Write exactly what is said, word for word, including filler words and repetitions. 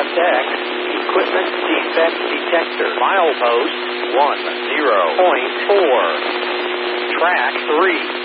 S X, equipment defect detector. Milepost one zero point four. Track three.